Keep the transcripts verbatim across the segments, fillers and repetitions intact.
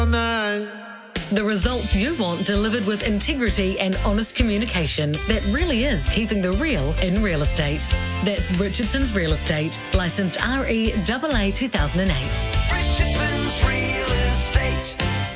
The results you want delivered with integrity and honest communication that really is keeping the real in real estate. That's Richardson's Real Estate, licensed R E A A two thousand eight. Richardson's Real Estate.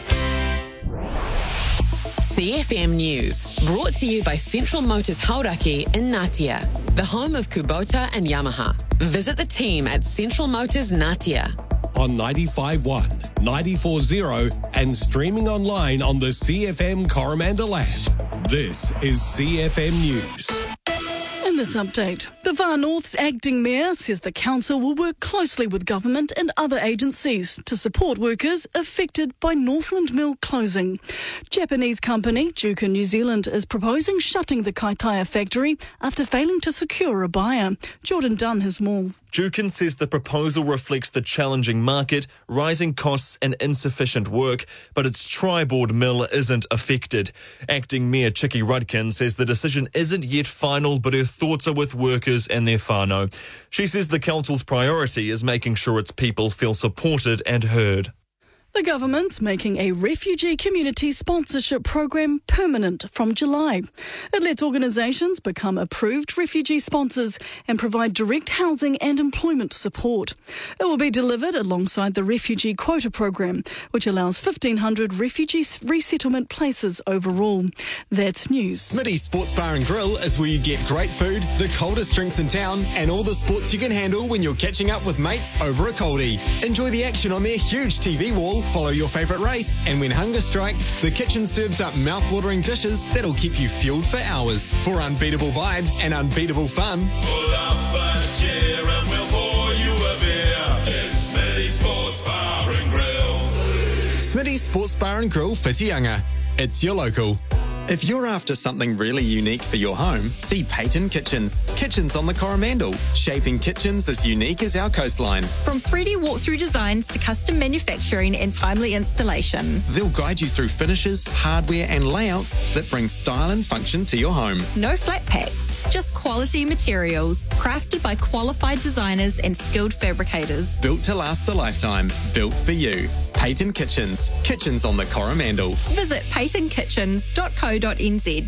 C F M News, brought to you by Central Motors Hauraki in Ngatea, the home of Kubota and Yamaha. Visit the team at Central Motors Ngatea. On ninety-five point one, ninety-four point zero and streaming online on the C F M Coromandel app. This is C F M News. In this update, the Far North's acting mayor says the council will work closely with government and other agencies to support workers affected by Northland Mill closing. Japanese company Jukin New Zealand is proposing shutting the Kaitaia factory after failing to secure a buyer. Jordan Dunn has more. Jukin says the proposal reflects the challenging market, rising costs and insufficient work, but its Tri-Board mill isn't affected. Acting Mayor Chiki Rudkin says the decision isn't yet final, but her thoughts are with workers and their whānau. She says the council's priority is making sure its people feel supported and heard. The government's making a refugee community sponsorship program permanent from July. It lets organisations become approved refugee sponsors and provide direct housing and employment support. It will be delivered alongside the refugee quota program, which allows fifteen hundred refugee resettlement places overall. That's news. Smitty's Sports Bar and Grill is where you get great food, the coldest drinks in town, and all the sports you can handle when you're catching up with mates over a coldie. Enjoy the action on their huge T V wall. Follow your favourite race, and when hunger strikes, the kitchen serves up mouth-watering dishes that'll keep you fueled for hours. For unbeatable vibes and unbeatable fun, pull up a chair and we'll pour you a beer. It's Smitty's Sports Bar and Grill. Smitty's Sports Bar and Grill, Whitianga. It's your local. If you're after something really unique for your home, see Peyton Kitchens. Kitchens on the Coromandel. Shaping kitchens as unique as our coastline. From three D walkthrough designs to custom manufacturing and timely installation. They'll guide you through finishes, hardware and layouts that bring style and function to your home. No flat packs, just quality materials. Crafted by qualified designers and skilled fabricators. Built to last a lifetime. Built for you. Peyton Kitchens. Kitchens on the Coromandel. Visit peyton kitchens dot co dot n z.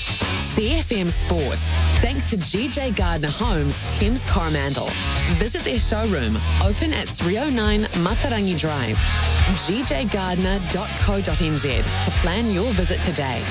C F M Sport, thanks to G J Gardner Homes, Thames Coromandel. Visit their showroom, open at three oh nine Matarangi Drive. g j gardner dot co dot n z to plan your visit today.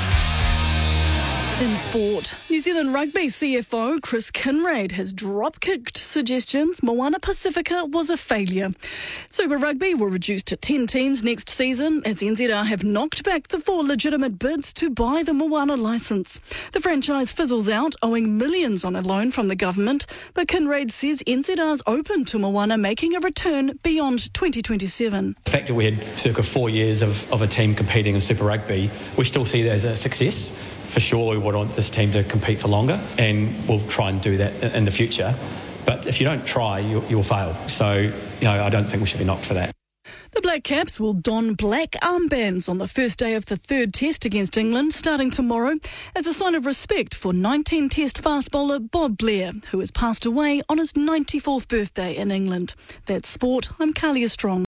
In sport, New Zealand Rugby C F O Chris Kinraid has drop-kicked suggestions Moana Pacifica was a failure. Super Rugby will reduce to ten teams next season as N Z R have knocked back the four legitimate bids to buy the Moana licence. The franchise fizzles out, owing millions on a loan from the government, but Kinraid says N Z R's open to Moana making a return beyond twenty twenty-seven. The fact that we had circa four years of, of a team competing in Super Rugby, we still see that as a success. For sure, we would want this team to compete for longer, and we'll try and do that in the future. But if you don't try, you'll, you'll fail. So, you know, I don't think we should be knocked for that. The Black Caps will don black armbands on the first day of the third test against England, starting tomorrow, as a sign of respect for nineteen-test fast bowler Bob Blair, who has passed away on his ninety-fourth birthday in England. That's sport. I'm Kalia Strong.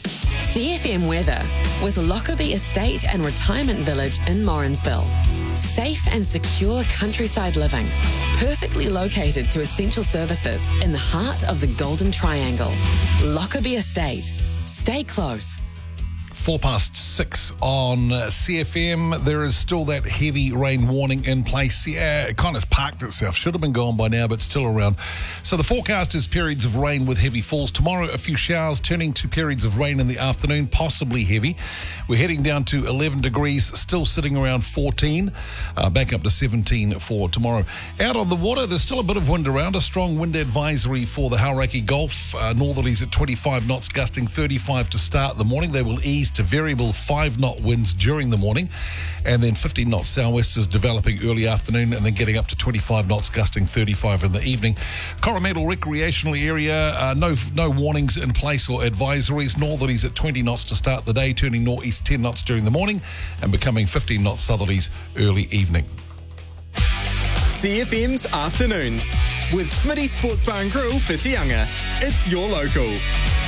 C F M weather with Lockerbie Estate and Retirement Village in Morrinsville. Safe and secure countryside living, perfectly located to essential services in the heart of the Golden Triangle. Lockerbie Estate. Stay close. Four past six on uh, C F M. There is still that heavy rain warning in place. Yeah, it kind of parked itself. Should have been gone by now, but still around. So the forecast is periods of rain with heavy falls. Tomorrow, a few showers turning to periods of rain in the afternoon, possibly heavy. We're heading down to eleven degrees, still sitting around fourteen. Uh, back up to seventeen for tomorrow. Out on the water, there's still a bit of wind around. A strong wind advisory for the Hauraki Gulf. Uh, northerlies at twenty-five knots, gusting thirty-five to start the morning. They will ease to variable five-knot winds during the morning, and then fifteen knot southwesters developing early afternoon, and then getting up to twenty-five knots, gusting thirty-five in the evening. Coromandel recreational area, uh, no no warnings in place or advisories. Northerlies at twenty knots to start the day, turning northeast ten knots during the morning, and becoming fifteen knot southerlies early evening. C F M's Afternoons with Smitty Sports Bar and Grill, Whitianga. It's your local.